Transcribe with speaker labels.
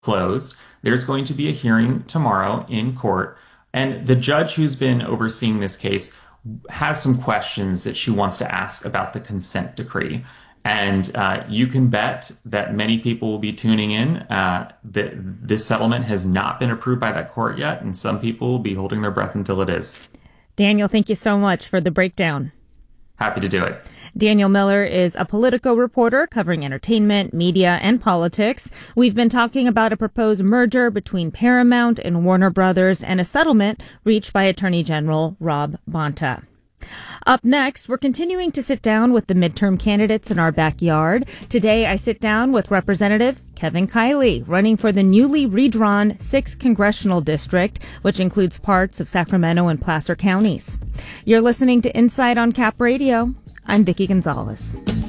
Speaker 1: closed. There's going to be a hearing tomorrow in court, and the judge who's been overseeing this case has some questions that she wants to ask about the consent decree. And you can bet that many people will be tuning in. This settlement has not been approved by that court yet, and some people will be holding their breath until it is.
Speaker 2: Daniel, thank you so much for the breakdown.
Speaker 1: Happy to do it.
Speaker 2: Daniel Miller is a Politico reporter covering entertainment, media, and politics. We've been talking about a proposed merger between Paramount and Warner Brothers and a settlement reached by Attorney General Rob Bonta. Up next, we're continuing to sit down with the midterm candidates in our backyard. Today, I sit down with Representative Kevin Kiley, running for the newly redrawn 6th Congressional District, which includes parts of Sacramento and Placer counties. You're listening to Inside on Cap Radio. I'm Vicki Gonzalez.